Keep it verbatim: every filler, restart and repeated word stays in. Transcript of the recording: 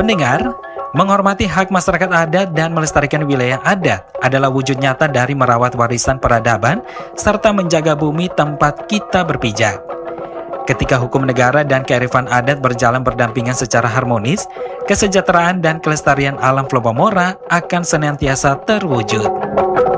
Pendengar, menghormati hak masyarakat adat dan melestarikan wilayah adat adalah wujud nyata dari merawat warisan peradaban serta menjaga bumi tempat kita berpijak. Ketika hukum negara dan kearifan adat berjalan berdampingan secara harmonis, kesejahteraan dan kelestarian alam Flopomora akan senantiasa terwujud.